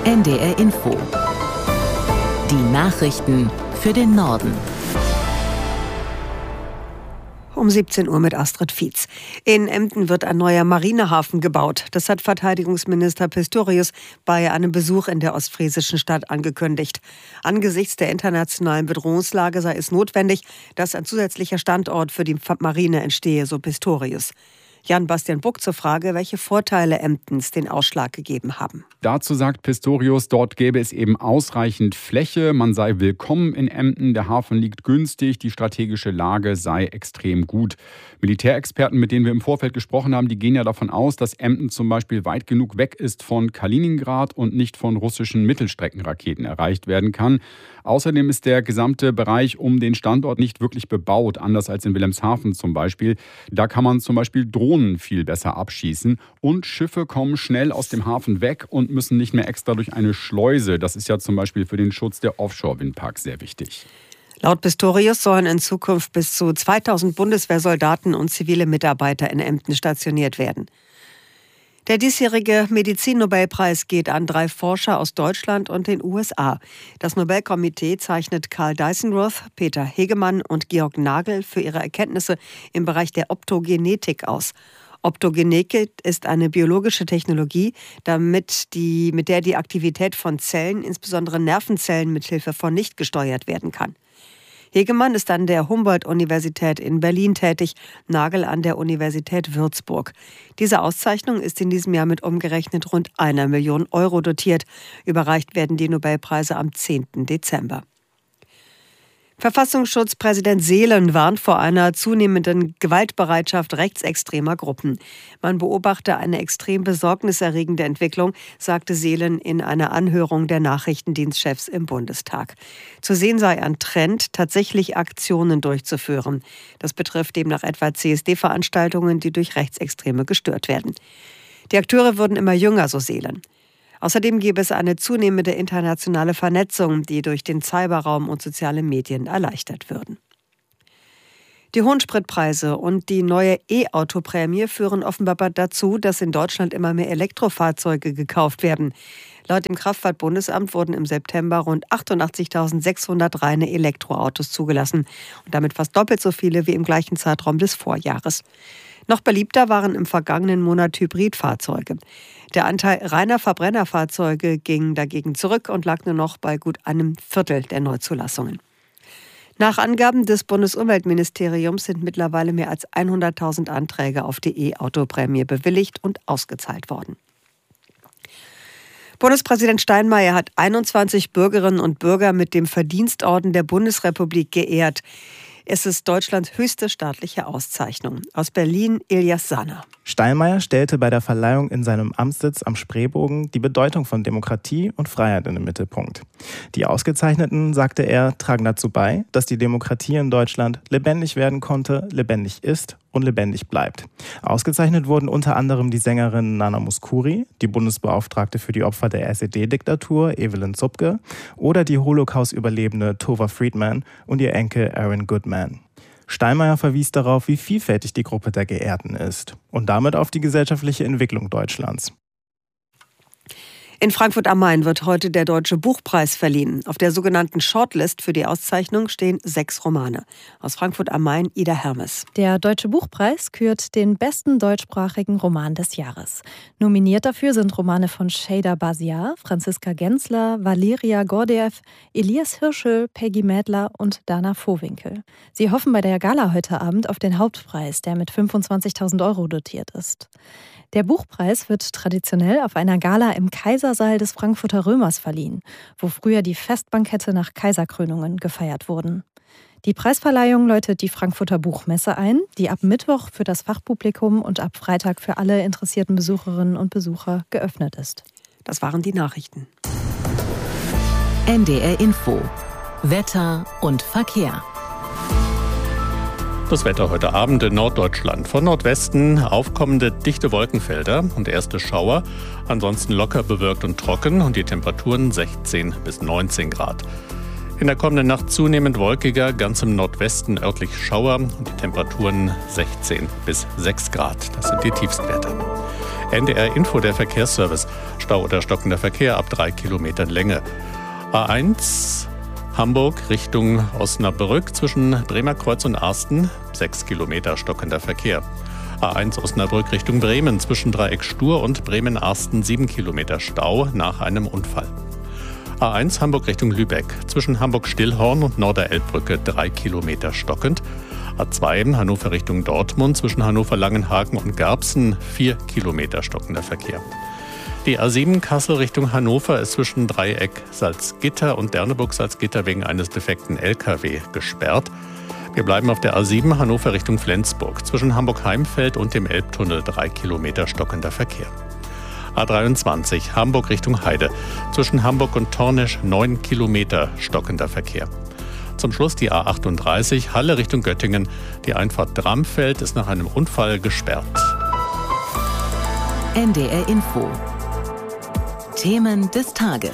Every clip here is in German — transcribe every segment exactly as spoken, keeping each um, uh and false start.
N D R Info. Die Nachrichten für den Norden. Um siebzehn Uhr mit Astrid Fietz. In Emden wird ein neuer Marinehafen gebaut. Das hat Verteidigungsminister Pistorius bei einem Besuch in der ostfriesischen Stadt angekündigt. Angesichts der internationalen Bedrohungslage sei es notwendig, dass ein zusätzlicher Standort für die Marine entstehe, so Pistorius. Jan-Bastian Buck zur Frage, welche Vorteile Emdens den Ausschlag gegeben haben. Dazu sagt Pistorius, dort gäbe es eben ausreichend Fläche, man sei willkommen in Emden, der Hafen liegt günstig, die strategische Lage sei extrem gut. Militärexperten, mit denen wir im Vorfeld gesprochen haben, die gehen ja davon aus, dass Emden zum Beispiel weit genug weg ist von Kaliningrad und nicht von russischen Mittelstreckenraketen erreicht werden kann. Außerdem ist der gesamte Bereich um den Standort nicht wirklich bebaut, anders als in Wilhelmshaven zum Beispiel. Da kann man zum Beispiel Drohnen viel besser abschießen und Schiffe kommen schnell aus dem Hafen weg und müssen nicht mehr extra durch eine Schleuse. Das ist ja zum Beispiel für den Schutz der Offshore-Windparks sehr wichtig. Laut Pistorius sollen in Zukunft bis zu zweitausend Bundeswehrsoldaten und zivile Mitarbeiter in Emden stationiert werden. Der diesjährige Medizin-Nobelpreis geht an drei Forscher aus Deutschland und den U S A. Das Nobelkomitee zeichnet Karl Dyson-Roth, Peter Hegemann und Georg Nagel für ihre Erkenntnisse im Bereich der Optogenetik aus. Optogenetik ist eine biologische Technologie, damit die, mit der die Aktivität von Zellen, insbesondere Nervenzellen, mithilfe von Licht gesteuert werden kann. Hegemann ist an der Humboldt-Universität in Berlin tätig, Nagel an der Universität Würzburg. Diese Auszeichnung ist in diesem Jahr mit umgerechnet rund einer Million Euro dotiert. Überreicht werden die Nobelpreise am zehnten Dezember. Verfassungsschutzpräsident Seelen warnt vor einer zunehmenden Gewaltbereitschaft rechtsextremer Gruppen. Man beobachte eine extrem besorgniserregende Entwicklung, sagte Seelen in einer Anhörung der Nachrichtendienstchefs im Bundestag. Zu sehen sei ein Trend, tatsächlich Aktionen durchzuführen. Das betrifft demnach etwa C S D-Veranstaltungen, die durch Rechtsextreme gestört werden. Die Akteure würden immer jünger, so Seelen. Außerdem gäbe es eine zunehmende internationale Vernetzung, die durch den Cyberraum und soziale Medien erleichtert würden. Die hohen Spritpreise und die neue E-Auto-Prämie führen offenbar dazu, dass in Deutschland immer mehr Elektrofahrzeuge gekauft werden. Laut dem Kraftfahrtbundesamt wurden im September rund achtundachtzigtausendsechshundert reine Elektroautos zugelassen und damit fast doppelt so viele wie im gleichen Zeitraum des Vorjahres. Noch beliebter waren im vergangenen Monat Hybridfahrzeuge. Der Anteil reiner Verbrennerfahrzeuge ging dagegen zurück und lag nur noch bei gut einem Viertel der Neuzulassungen. Nach Angaben des Bundesumweltministeriums sind mittlerweile mehr als hunderttausend Anträge auf die E-Auto-Prämie bewilligt und ausgezahlt worden. Bundespräsident Steinmeier hat einundzwanzig Bürgerinnen und Bürger mit dem Verdienstorden der Bundesrepublik geehrt. Es ist Deutschlands höchste staatliche Auszeichnung. Aus Berlin, Ilyas Sana. Steinmeier stellte bei der Verleihung in seinem Amtssitz am Spreebogen die Bedeutung von Demokratie und Freiheit in den Mittelpunkt. Die Ausgezeichneten, sagte er, tragen dazu bei, dass die Demokratie in Deutschland lebendig werden konnte, lebendig ist und lebendig bleibt. Ausgezeichnet wurden unter anderem die Sängerin Nana Mouskouri, die Bundesbeauftragte für die Opfer der S E D-Diktatur Evelyn Zupke oder die Holocaust-Überlebende Tova Friedman und ihr Enkel Aaron Goodman. Steinmeier verwies darauf, wie vielfältig die Gruppe der Geehrten ist und damit auf die gesellschaftliche Entwicklung Deutschlands. In Frankfurt am Main wird heute der Deutsche Buchpreis verliehen. Auf der sogenannten Shortlist für die Auszeichnung stehen sechs Romane. Aus Frankfurt am Main, Ida Hermes. Der Deutsche Buchpreis kürt den besten deutschsprachigen Roman des Jahres. Nominiert dafür sind Romane von Sheyda Basiar, Franziska Gensler, Valeria Gordiev, Elias Hirschel, Peggy Mädler und Dana Vohwinkel. Sie hoffen bei der Gala heute Abend auf den Hauptpreis, der mit fünfundzwanzigtausend Euro dotiert ist. Der Buchpreis wird traditionell auf einer Gala im Kaisersaal des Frankfurter Römers verliehen, wo früher die Festbankette nach Kaiserkrönungen gefeiert wurden. Die Preisverleihung läutet die Frankfurter Buchmesse ein, die ab Mittwoch für das Fachpublikum und ab Freitag für alle interessierten Besucherinnen und Besucher geöffnet ist. Das waren die Nachrichten. N D R Info. Wetter und Verkehr. Das Wetter heute Abend in Norddeutschland. Von Nordwesten aufkommende dichte Wolkenfelder und erste Schauer. Ansonsten locker bewölkt und trocken und die Temperaturen sechzehn bis neunzehn Grad. In der kommenden Nacht zunehmend wolkiger, ganz im Nordwesten örtlich Schauer und die Temperaturen sechzehn bis sechs Grad. Das sind die Tiefstwerte. N D R Info, der Verkehrsservice. Stau oder stockender Verkehr ab drei Kilometern Länge. A eins Hamburg Richtung Osnabrück zwischen Bremer Kreuz und Arsten, sechs Kilometer stockender Verkehr. A eins Osnabrück Richtung Bremen zwischen Dreieck Stur und Bremen-Arsten, sieben Kilometer Stau nach einem Unfall. A eins Hamburg Richtung Lübeck zwischen Hamburg-Stillhorn und Norderelbbrücke, drei Kilometer stockend. A zwei Hannover Richtung Dortmund zwischen Hannover-Langenhagen und Garbsen, vier Kilometer stockender Verkehr. Die A sieben Kassel Richtung Hannover ist zwischen Dreieck Salzgitter und Derneburg Salzgitter wegen eines defekten L K W gesperrt. Wir bleiben auf der A sieben Hannover Richtung Flensburg zwischen Hamburg-Heimfeld und dem Elbtunnel, drei Kilometer stockender Verkehr. A dreiundzwanzig Hamburg Richtung Heide zwischen Hamburg und Tornisch, neun Kilometer stockender Verkehr. Zum Schluss die A achtunddreißig Halle Richtung Göttingen. Die Einfahrt Dramfeld ist nach einem Unfall gesperrt. N D R Info. Themen des Tages.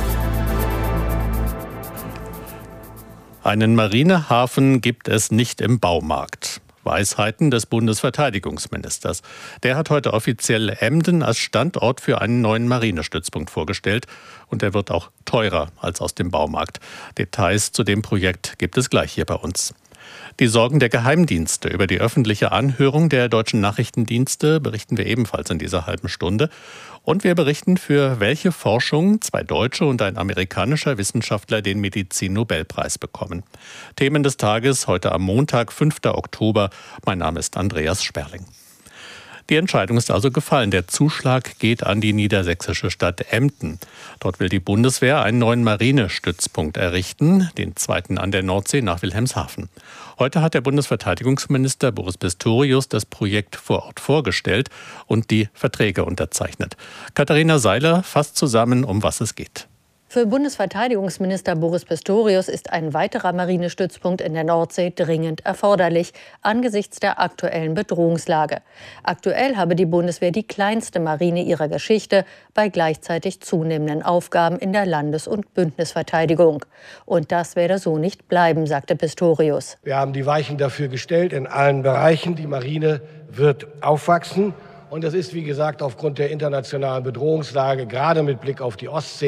Einen Marinehafen gibt es nicht im Baumarkt. Weisheiten des Bundesverteidigungsministers. Der hat heute offiziell Emden als Standort für einen neuen Marinestützpunkt vorgestellt. Und der wird auch teurer als aus dem Baumarkt. Details zu dem Projekt gibt es gleich hier bei uns. Die Sorgen der Geheimdienste über die öffentliche Anhörung der deutschen Nachrichtendienste berichten wir ebenfalls in dieser halben Stunde. Und wir berichten, für welche Forschung zwei deutsche und ein amerikanischer Wissenschaftler den Medizin-Nobelpreis bekommen. Themen des Tages heute am Montag, fünften Oktober. Mein Name ist Andreas Sperling. Die Entscheidung ist also gefallen. Der Zuschlag geht an die niedersächsische Stadt Emden. Dort will die Bundeswehr einen neuen Marinestützpunkt errichten, den zweiten an der Nordsee nach Wilhelmshaven. Heute hat der Bundesverteidigungsminister Boris Pistorius das Projekt vor Ort vorgestellt und die Verträge unterzeichnet. Katharina Seiler fasst zusammen, um was es geht. Für Bundesverteidigungsminister Boris Pistorius ist ein weiterer Marinestützpunkt in der Nordsee dringend erforderlich, angesichts der aktuellen Bedrohungslage. Aktuell habe die Bundeswehr die kleinste Marine ihrer Geschichte bei gleichzeitig zunehmenden Aufgaben in der Landes- und Bündnisverteidigung. Und das werde so nicht bleiben, sagte Pistorius. Wir haben die Weichen dafür gestellt in allen Bereichen. Die Marine wird aufwachsen. Und das ist, wie gesagt, aufgrund der internationalen Bedrohungslage, gerade mit Blick auf die Ostsee,